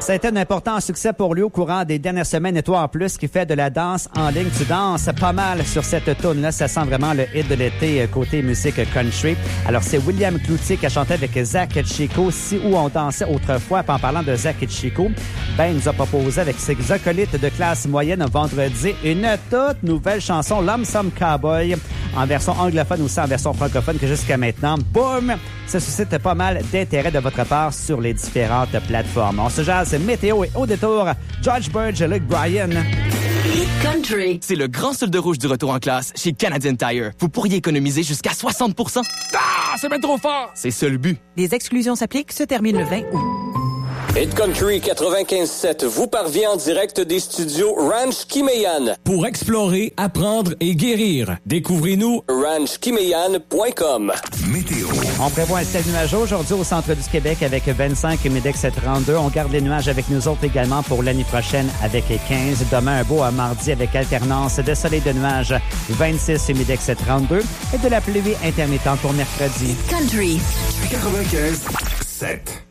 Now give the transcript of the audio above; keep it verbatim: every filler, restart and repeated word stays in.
Ça a été un important succès pour lui au courant des dernières semaines et toi en plus qui fait de la danse en ligne. Tu danses pas mal sur cette tune-là. Ça sent vraiment le hit de l'été côté musique country. Alors, c'est William Cloutier qui a chanté avec Zach Chico, Si où on dansait autrefois. Puis en parlant de Zach Chico, Ben nous a proposé avec ses acolytes de classe moyenne vendredi une toute nouvelle chanson, L'Homme Some Cowboy, en version anglophone ou en version francophone que jusqu'à maintenant, boum, ça suscite pas mal d'intérêt de votre part sur les différentes plateformes. On se jase météo et au détour, George Burge, Luke Bryan. Country. C'est le grand solde rouge du retour en classe chez Canadian Tire. Vous pourriez économiser jusqu'à soixante pour cent. Ah, c'est bien trop fort! C'est ça le but. Les exclusions s'appliquent, se terminent le vingt août. Hit Country quatre-vingt-quinze sept vous parvient en direct des studios Ranch Kimeyan. Pour explorer, apprendre et guérir, découvrez-nous ranch kimeyan point com. Météo. On prévoit un ciel nuageux aujourd'hui au centre du Québec avec vingt-cinq et Midex trente-deux. On garde les nuages avec nous autres également pour l'année prochaine avec quinze. Demain, un beau mardi avec alternance de soleil de nuages, vingt-six et Midex trente-deux. Et de la pluie intermittente pour mercredi. Country. quatre-vingt-quinze sept.